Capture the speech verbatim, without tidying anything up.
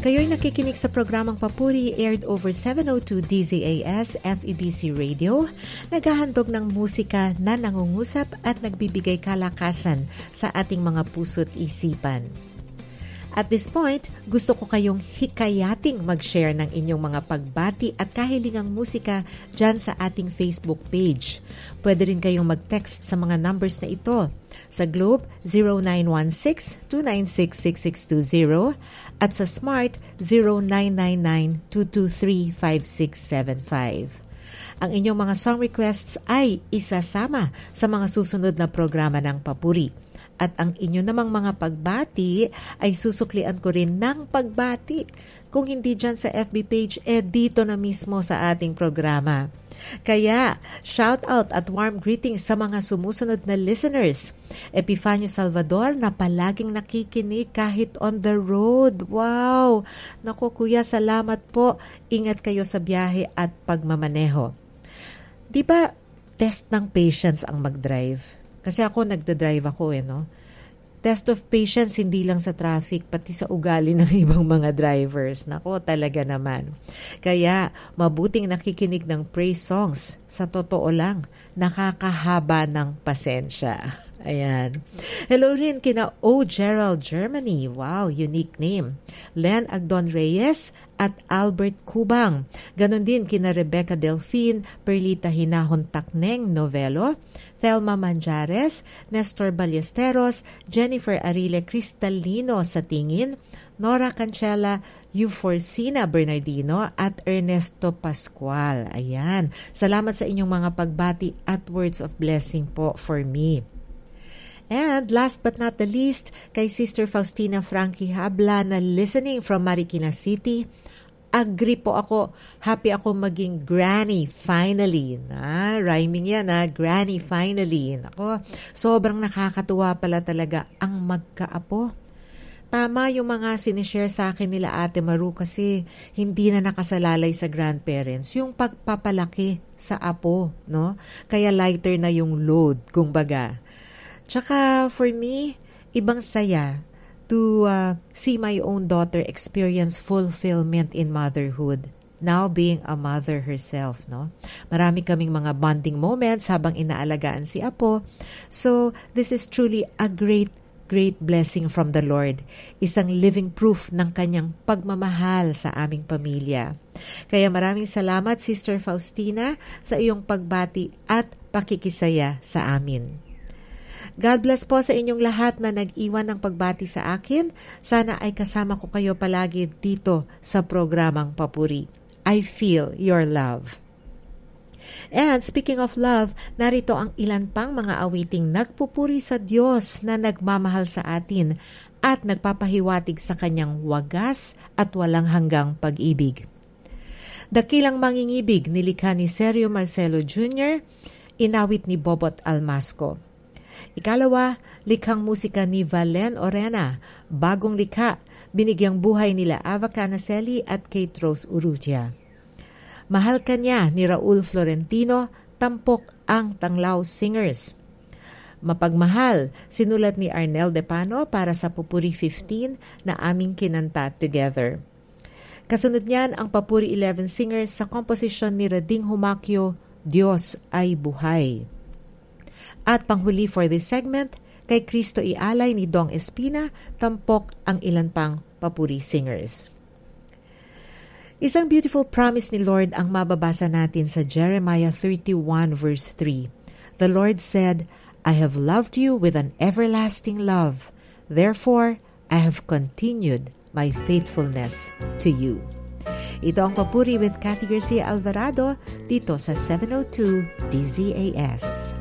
Kayo'y nakikinig sa programang Papuri, aired over seven oh two D Z A S F E B C Radio, naghahandog ng musika na nangungusap at nagbibigay kalakasan sa ating mga puso't isipan. At this point, gusto ko kayong hikayating mag-share ng inyong mga pagbati at kahilingang musika dyan sa ating Facebook page. Pwede rin kayong mag-text sa mga numbers na ito. Sa Globe, zero nine one six, two nine six, six six two zero at sa Smart, zero nine nine nine, two two three, five six seven five. Ang inyong mga song requests ay isasama sa mga susunod na programa ng Papuri. At ang inyo namang mga pagbati ay susuklian ko rin ng pagbati. Kung hindi dyan sa F B page, eh dito na mismo sa ating programa. Kaya, shout out at warm greetings sa mga sumusunod na listeners. Epifanio Salvador na palaging nakikinig kahit on the road. Wow! Naku kuya, salamat po. Ingat kayo sa biyahe at pagmamaneho. Di ba test ng patience ang mag-drive? Kasi ako, nagda-drive ako eh, no? Test of patience, hindi lang sa traffic, pati sa ugali ng ibang mga drivers. Nako, talaga naman. Kaya, mabuting nakikinig ng praise songs. Sa totoo lang, nakakahaba ng pasensya. Ayan. Hello rin kina O. Gerald Germany. Wow, unique name. Len Agdon Reyes at Albert Kubang. Ganon din kina Rebecca Delfin, Perlita Hinahon Takneng Novelo, Thelma Manjares, Nestor Ballesteros, Jennifer Arile Cristalino sa Tingin, Nora Cancela, Euforcina Bernardino at Ernesto Pascual. Ayan. Salamat sa inyong mga pagbati at words of blessing po for me. And last but not the least, kay Sister Faustina Frankie Habla na listening from Marikina City. Agree po ako. Happy ako maging granny finally. Na, rhyming yan ha, granny finally. Nako, sobrang nakakatuwa pala talaga ang magkaapo. Tama yung mga sinishare sa akin nila Ate Maru kasi hindi na nakasalalay sa grandparents yung pagpapalaki sa apo, no? Kaya lighter na yung load, kumbaga. Tsaka for me, ibang saya to uh, see my own daughter experience fulfillment in motherhood. Now being a mother herself, no? Marami kaming mga bonding moments habang inaalagaan si Apo. So, this is truly a great, great blessing from the Lord. Isang living proof ng kanyang pagmamahal sa aming pamilya. Kaya maraming salamat, Sister Faustina, sa iyong pagbati at pakikisaya sa amin. God bless po sa inyong lahat na nag-iwan ng pagbati sa akin. Sana ay kasama ko kayo palagi dito sa programang Papuri. I feel your love. And speaking of love, narito ang ilan pang mga awiting nagpupuri sa Diyos na nagmamahal sa atin at nagpapahiwatig sa kanyang wagas at walang hanggang pag-ibig. Dakilang Mangingibig nilikha ni Sergio Marcelo Junior, inawit ni Bobot Almasco. Ikalawa, likhang musika ni Valen Orena, bagong likha, binigyang buhay nila Ava Canaselli at Kate Rose Urrutia. Mahal Ka Niya ni Raul Florentino, tampok ang Tanglaw Singers. Mapagmahal, sinulat ni Arnel Depano para sa Papuri fifteen na aming kinanta together. Kasunod niyan ang Papuri eleven Singers sa komposisyon ni Rading Humakyo, Diyos ay Buhay. At panghuli for this segment, kay Kristo Ialay ni Dong Espina, tampok ang ilan pang Papuri Singers. Isang beautiful promise ni Lord ang mababasa natin sa Jeremiah thirty-one verse three. The Lord said, I have loved you with an everlasting love. Therefore, I have continued my faithfulness to you. Ito ang Papuri with Cathy Garcia Alvarado dito sa seven oh two D Z A S.